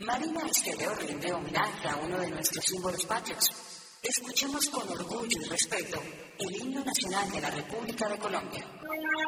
Marina Estéreo rinde homenaje a uno de nuestros símbolos patrios. Escuchemos con orgullo y respeto el himno nacional de la República de Colombia.